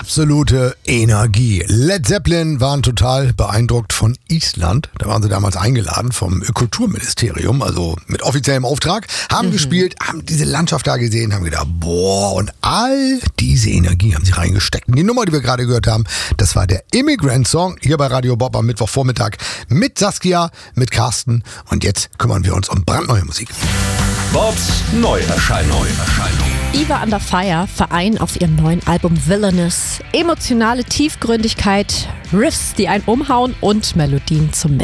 absolute Energie. Led Zeppelin waren total beeindruckt von Island. Da waren sie damals eingeladen vom Kulturministerium, also mit offiziellem Auftrag, haben gespielt, haben diese Landschaft da gesehen, haben gedacht, boah, und all diese Energie haben sie reingesteckt. Und die Nummer, die wir gerade gehört haben, das war der Immigrant Song hier bei Radio Bob am Mittwochvormittag mit Saskia, mit Carsten. Und jetzt kümmern wir uns um brandneue Musik. Bobs Neuerscheinung. Eva Under Fire vereinen auf ihrem neuen Album Villainous emotionale Tiefgründigkeit, Riffs, die einen umhauen und Melodien zum